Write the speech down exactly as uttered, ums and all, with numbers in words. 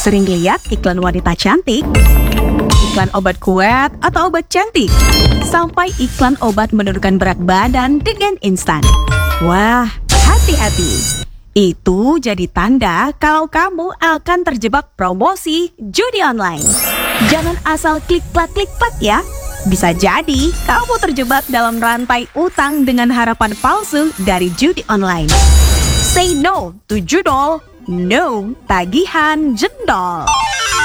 Sering lihat iklan wanita cantik, iklan obat kuat atau obat cantik, sampai iklan obat menurunkan berat badan dengan instan. Wah, hati-hati. Itu jadi tanda kalau kamu akan terjebak promosi judi online. Jangan asal klik-plak-klik-plak ya. Bisa jadi kamu terjebak dalam rantai utang dengan harapan palsu dari judi online. Say no to judol, no tagihan jendol.